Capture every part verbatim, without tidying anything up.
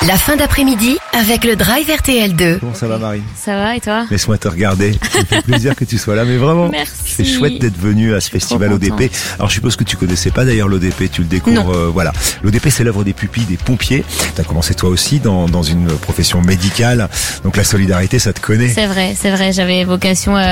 La fin d'après-midi avec le Drive R T L deux. Comment ça va, Marie? Ça va, et toi? Laisse-moi te regarder. Ça me fait plaisir que tu sois là, mais vraiment. Merci. C'est chouette d'être venu à ce festival O D P. Alors, je suppose que tu connaissais pas d'ailleurs l'O D P, tu le découvres. Euh, voilà. L'O D P, c'est l'œuvre des pupilles des pompiers. T'as commencé toi aussi dans, dans une profession médicale. Donc, la solidarité, ça te connaît. C'est vrai, c'est vrai. J'avais vocation à,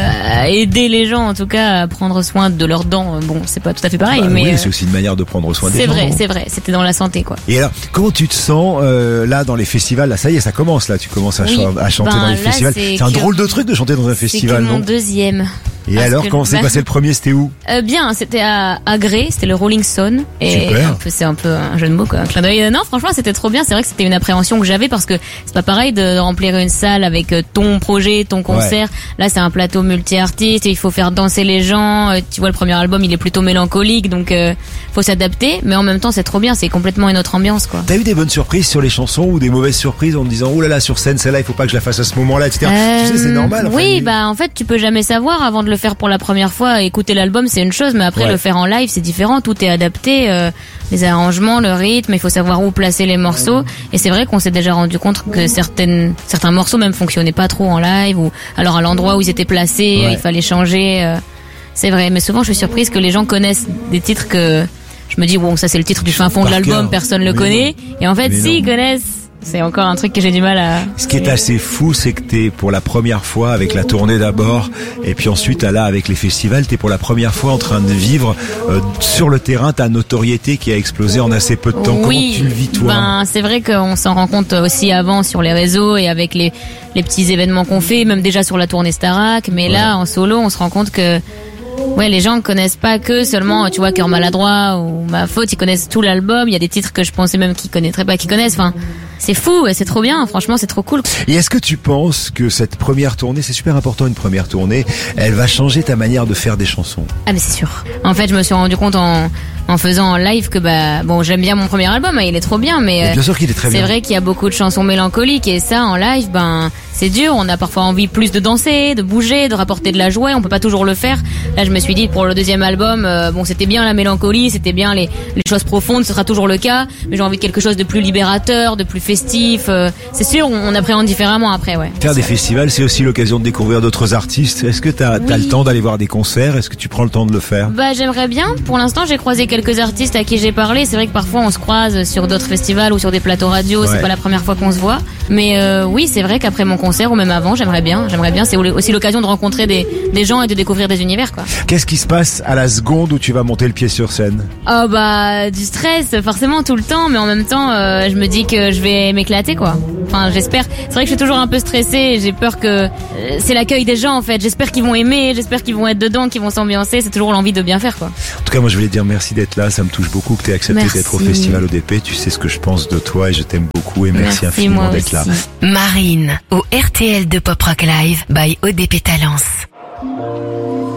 à aider les gens, en tout cas, à prendre soin de leurs dents. Bon, c'est pas tout à fait pareil, bah, mais. Oui, euh, c'est aussi une manière de prendre soin des C'est gens. vrai, non c'est vrai. C'était dans la santé, quoi. Et alors, comment tu te sens euh, là dans les festivals? Là, ça y est, ça commence. Là, tu commences à, Oui. ch- à chanter Ben, dans les là, festivals. c'est C'est un que- drôle de truc de chanter dans un festival, C'est que mon non? deuxième. Et Parce alors, que comment le- s'est passé le premier? C'était où? Euh, bien, c'était à, à Gré, c'était le Rolling Stone. Et Super. un peu, c'est un peu un jeu de mots, quoi, un clin d'œil. Euh, Non, franchement, c'était trop bien. C'est vrai que c'était une appréhension que j'avais parce que c'est pas pareil de remplir une salle avec euh, ton projet, ton concert. Là, c'est un plateau multi-artistes et il faut faire danser les gens. Euh, Tu vois, le premier album, il est plutôt mélancolique, donc euh, faut s'adapter. Mais en même temps, c'est trop bien. C'est complètement une autre ambiance, quoi. T'as eu des bonnes surprises sur les chansons ou des mauvaises surprises en te disant, oh là là, sur scène, celle-là, il faut pas que je la fasse à ce moment-là, et cetera. Tu sais, c'est Euh, normal. enfin, Oui, il- bah en fait, tu peux jamais savoir avant de le faire pour la première fois. Écouter l'album, c'est une chose, mais après Ouais. le faire en live, c'est différent. Tout est adapté, euh, les arrangements, le rythme. Il faut savoir où placer les morceaux. Et c'est vrai qu'on s'est déjà rendu compte que certaines, certains morceaux même fonctionnaient pas trop en live, ou alors à l'endroit où ils étaient placés, Ouais. il fallait changer. euh, c'est vrai, mais souvent je suis surprise que les gens connaissent des titres que je me dis bon, ça c'est le titre du fin fond de Par l'album, cœur. personne le Mais connaît. Et en fait, Mais si non. ils connaissent. C'est encore un truc que j'ai du mal à... Ce qui est assez fou, c'est que t'es pour la première fois avec la tournée d'abord, et puis ensuite là avec les festivals, t'es pour la première fois en train de vivre euh, sur le terrain ta notoriété qui a explosé en assez peu de temps. Oui, Comment tu le vis toi? Ben, c'est vrai qu'on s'en rend compte aussi avant sur les réseaux et avec les, les petits événements qu'on fait, même déjà sur la tournée Starac. Mais là, en solo, on se rend compte que ouais, les gens ne connaissent pas que seulement, tu vois, Cœur maladroit ou Ma faute, ils connaissent tout l'album. Il y a des titres que je pensais même qu'ils connaîtraient pas, qu'ils connaissent. Enfin, c'est fou et c'est trop bien. Franchement, c'est trop cool. Et est-ce que tu penses que cette première tournée, c'est super important une première tournée, elle va changer ta manière de faire des chansons? Ah mais c'est sûr. En fait, je me suis rendu compte en en faisant en live que bah bon, j'aime bien mon premier album, hein, il est trop bien, mais Et euh, bien sûr qu'il est très c'est bien. vrai qu'il y a beaucoup de chansons mélancoliques et ça en live, ben c'est dur. On a parfois envie plus de danser, de bouger, de rapporter de la joie. On peut pas toujours le faire. Là, je me suis dit pour le deuxième album, euh, bon c'était bien la mélancolie, c'était bien les les choses profondes, ce sera toujours le cas. Mais j'ai envie de quelque chose de plus libérateur, de plus festif. euh, c'est sûr, on, on appréhende différemment après, ouais. Faire des festivals, c'est aussi l'occasion de découvrir d'autres artistes. Est-ce que t'as Oui. t'as le temps d'aller voir des concerts? Est-ce que tu prends le temps de le faire? Bah j'aimerais bien. Pour l'instant, j'ai croisé quelques artistes à qui j'ai parlé. C'est vrai que parfois on se croise sur d'autres festivals ou sur des plateaux radio. Ouais. C'est pas la première fois qu'on se voit. Mais euh, oui, c'est vrai qu'après mon concert ou même avant, j'aimerais bien. J'aimerais bien. C'est aussi l'occasion de rencontrer des, des gens et de découvrir des univers, quoi. Qu'est-ce qui se passe à la seconde où tu vas monter le pied sur scène? Oh bah du stress, forcément tout le temps. Mais en même temps, euh, je me dis que je vais m'éclater, quoi. Enfin, j'espère. C'est vrai que je suis toujours un peu stressée. Et j'ai peur que euh, c'est l'accueil des gens, en fait. J'espère qu'ils vont aimer. J'espère qu'ils vont être dedans, qu'ils vont s'ambiancer. C'est toujours l'envie de bien faire, quoi. En tout cas, moi, je voulais te dire merci d'être là. Ça me touche beaucoup que tu aies accepté Merci. d'être au Festival O D P. Tu sais ce que je pense de toi et je t'aime beaucoup et merci, Merci, infiniment moi d'être là. aussi. Marine au R T L deux Pop Rock Live by O D P Talence.